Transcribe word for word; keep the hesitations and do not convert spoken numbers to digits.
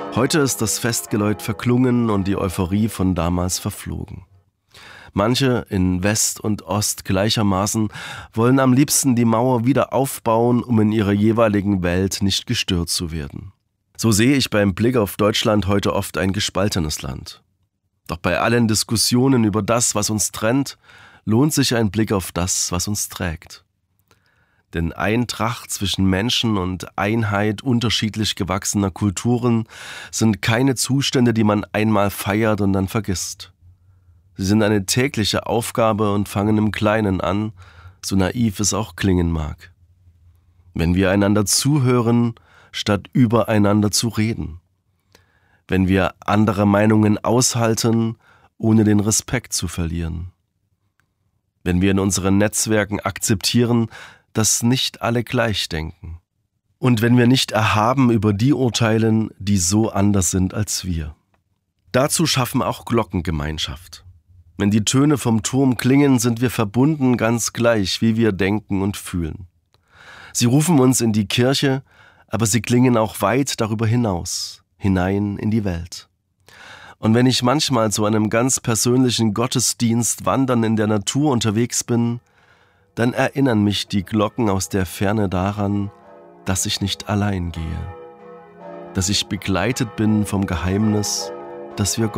Heute ist das Festgeläut verklungen und die Euphorie von damals verflogen. Manche in West und Ost gleichermaßen wollen am liebsten die Mauer wieder aufbauen, um in ihrer jeweiligen Welt nicht gestört zu werden. So sehe ich beim Blick auf Deutschland heute oft ein gespaltenes Land. Doch bei allen Diskussionen über das, was uns trennt, lohnt sich ein Blick auf das, was uns trägt. Denn Eintracht zwischen Menschen und Einheit unterschiedlich gewachsener Kulturen sind keine Zustände, die man einmal feiert und dann vergisst. Sie sind eine tägliche Aufgabe und fangen im Kleinen an, so naiv es auch klingen mag. Wenn wir einander zuhören, statt übereinander zu reden. Wenn wir andere Meinungen aushalten, ohne den Respekt zu verlieren. Wenn wir in unseren Netzwerken akzeptieren, dass nicht alle gleich denken. Und wenn wir nicht erhaben über die urteilen, die so anders sind als wir. Dazu schaffen auch Glocken Gemeinschaft. Wenn die Töne vom Turm klingen, sind wir verbunden ganz gleich, wie wir denken und fühlen. Sie rufen uns in die Kirche, aber sie klingen auch weit darüber hinaus, hinein in die Welt. Und wenn ich manchmal zu einem ganz persönlichen Gottesdienst wandern in der Natur unterwegs bin, dann erinnern mich die Glocken aus der Ferne daran, dass ich nicht allein gehe, dass ich begleitet bin vom Geheimnis, dass wir